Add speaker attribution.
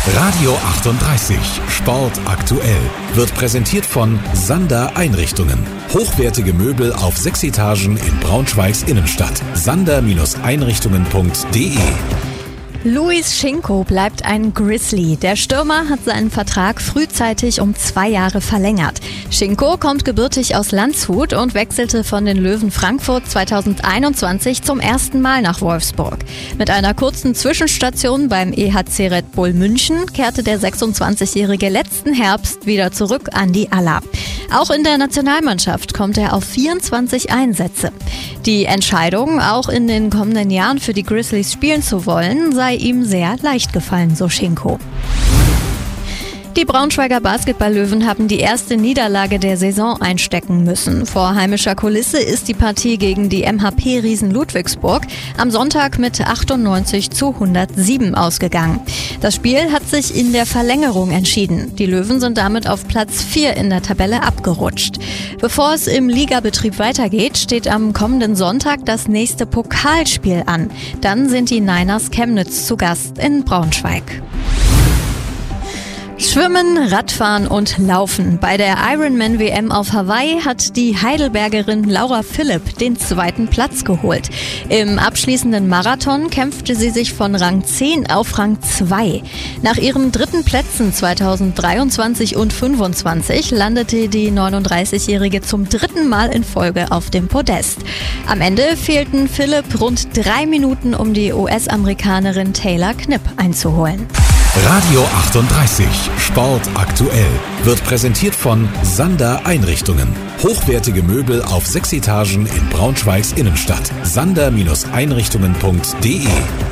Speaker 1: Radio 38 Sport aktuell wird präsentiert von Sander Einrichtungen. Hochwertige Möbel auf 6 Etagen in Braunschweigs Innenstadt. sander-einrichtungen.de.
Speaker 2: Luis Shinko bleibt ein Grizzly. Der Stürmer hat seinen Vertrag frühzeitig um 2 Jahre verlängert. Shinko kommt gebürtig aus Landshut und wechselte von den Löwen Frankfurt 2021 zum ersten Mal nach Wolfsburg. Mit einer kurzen Zwischenstation beim EHC Red Bull München kehrte der 26-Jährige letzten Herbst wieder zurück an die Aller. Auch in der Nationalmannschaft kommt er auf 24 Einsätze. Die Entscheidung, auch in den kommenden Jahren für die Grizzlies spielen zu wollen, sei ihm sehr leicht gefallen, so Shinko. Die Braunschweiger Basketball-Löwen haben die erste Niederlage der Saison einstecken müssen. Vor heimischer Kulisse ist die Partie gegen die MHP-Riesen Ludwigsburg am Sonntag mit 98-107 ausgegangen. Das Spiel hat sich in der Verlängerung entschieden. Die Löwen sind damit auf Platz 4 in der Tabelle abgerutscht. Bevor es im Ligabetrieb weitergeht, steht am kommenden Sonntag das nächste Pokalspiel an. Dann sind die Niners Chemnitz zu Gast in Braunschweig. Schwimmen, Radfahren und Laufen. Bei der Ironman-WM auf Hawaii hat die Heidelbergerin Laura Philipp den 2. Platz geholt. Im abschließenden Marathon kämpfte sie sich von Rang 10 auf Rang 2. Nach ihren 3. Plätzen 2023 und 2025 landete die 39-Jährige zum 3. Mal in Folge auf dem Podest. Am Ende fehlten Philipp rund 3 Minuten, um die US-Amerikanerin Taylor Knipp einzuholen.
Speaker 1: Radio 38 Sport aktuell wird präsentiert von Sander Einrichtungen. Hochwertige Möbel auf 6 Etagen in Braunschweigs Innenstadt. sander-einrichtungen.de